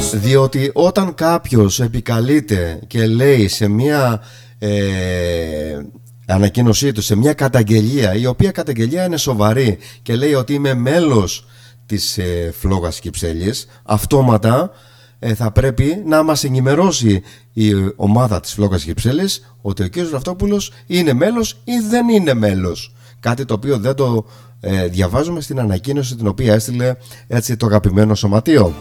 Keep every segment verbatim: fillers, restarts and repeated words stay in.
Διότι όταν κάποιος επικαλείται και λέει σε μια ε, ανακοίνωσή του, σε μια καταγγελία, η οποία καταγγελία είναι σοβαρή, και λέει ότι είμαι μέλος της ε, Φλόγας Κυψέλης, αυτόματα ε, θα πρέπει να μας ενημερώσει η ομάδα της Φλόγας Κυψέλης ότι ο κ. Ραυτόπουλος είναι μέλος ή δεν είναι μέλος. Κάτι το οποίο δεν το ε, διαβάζουμε στην ανακοίνωση την οποία έστειλε έτσι το αγαπημένο σωματείο.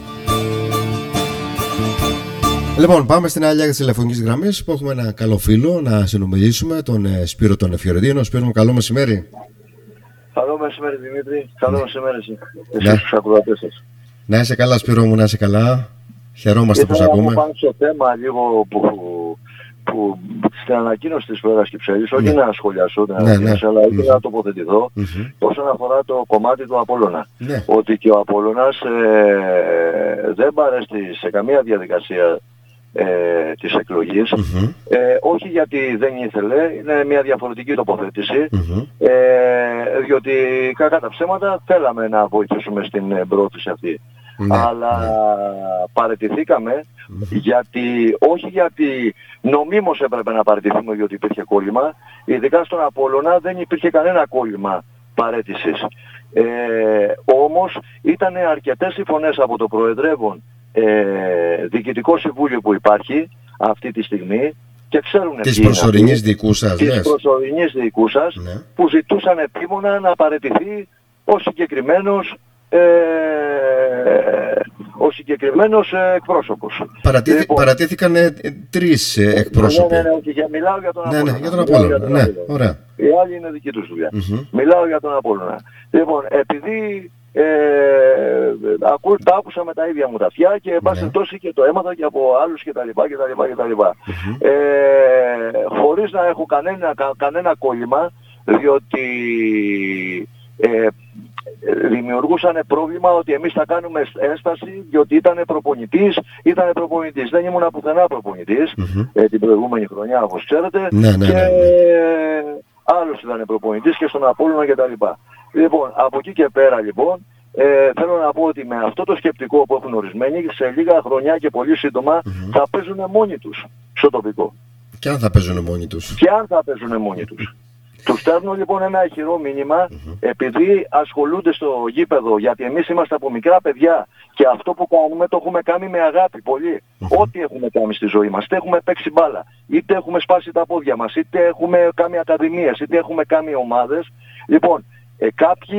Λοιπόν, πάμε στην άλλη άκρη της τηλεφωνικής γραμμής που έχουμε ένα καλό φίλο να συνομιλήσουμε, τον ε, Σπύρο τον Φιωρεντίνο. Σπύρο μου, καλό μεσημέρι. Καλό μεσημέρι Δημήτρη, καλό ναι. μεσημέρι εσείς τους ακροατές σας. Να είσαι καλά Σπύρο μου, να είσαι καλά. Χαιρόμαστε που σε ακούμε. Ήθελα να πάνω στο θέμα λίγο που, που στην ανακοίνωση της Φλόγας Κυψέλης, όχι ναι. να σχολιάσω την ναι, ανακοίνωση, ναι. αλλά ήθελα mm-hmm. να τοποθετηθώ mm-hmm. όσον αφορά το κομμάτι του Απόλλωνα. Ναι. Ότι και ο Απόλλωνας ε, δεν παρέστη σε καμία διαδικασία ε, της εκλογής, mm-hmm. ε, όχι γιατί δεν ήθελε, είναι μια διαφορετική τοποθέτηση, mm-hmm. ε, διότι κακά τα ψέματα θέλαμε να βοηθήσουμε στην πρόθεση αυτή. Ναι, αλλά ναι. παραιτηθήκαμε mm-hmm. γιατί, όχι γιατί νομίμως έπρεπε να παραιτηθούμε γιατί υπήρχε κόλλημα, ειδικά στον Απόλλωνα δεν υπήρχε κανένα κόλλημα παραίτησης. Ε, όμως ήταν αρκετές οι φωνές από το προεδρεύον ε, διοικητικό συμβούλιο που υπάρχει αυτή τη στιγμή και ξέρουν της προσωρινής δικού σας, της λες. προσωρινής δικού σας, ναι. που ζητούσαν επίμονα να παραιτηθεί ο συγκεκριμένος Ε, ο συγκεκριμένος ε, εκπρόσωπος. Παρατήθη, λοιπόν, παρατήθηκαν ε, τρεις ε, εκπρόσωποι. Ναι, ναι, ναι, και μιλάω για τον ναι, Απόλλωνα. Ναι, για τον Απόλλωνα. Ναι, ωραία. Η άλλη είναι δική τους δουλειά. Mm-hmm. Μιλάω για τον Απόλλωνα. Λοιπόν, επειδή ε, ακού, τα άκουσα με τα ίδια μου τα αυτιά και εν πάση περιπτώσει και το έμαθα και από άλλους κτλ. Mm-hmm. Ε, χωρίς να έχω κανένα, κα, κανένα κόλλημα, διότι ε, δημιουργούσαν πρόβλημα ότι εμείς θα κάνουμε ένσταση διότι ήταν προπονητής, ήταν προπονητής. Δεν ήμουν πουθενά προπονητής mm-hmm. ε, την προηγούμενη χρονιά, όπως ξέρετε, ναι, ναι, και ναι, ναι. άλλος ήταν προπονητής και στον Απόλλωνα κτλ. Λοιπόν, από εκεί και πέρα λοιπόν, ε, θέλω να πω ότι με αυτό το σκεπτικό που έχουν ορισμένοι, σε λίγα χρονιά και πολύ σύντομα mm-hmm. θα παίζουν μόνοι τους στο τοπικό. Και αν θα παίζουν μόνοι τους. Και αν θα παίζουν μόνοι τους. Τους στέλνω λοιπόν ένα ηχηρό μήνυμα, mm-hmm. επειδή ασχολούνται στο γήπεδο, γιατί εμείς είμαστε από μικρά παιδιά και αυτό που κάνουμε το έχουμε κάνει με αγάπη πολύ. Mm-hmm. Ό,τι έχουμε κάνει στη ζωή μας, είτε έχουμε παίξει μπάλα, είτε έχουμε σπάσει τα πόδια μας, είτε έχουμε κάνει ακαδημίες, είτε έχουμε κάνει ομάδες. Λοιπόν, ε, κάποιοι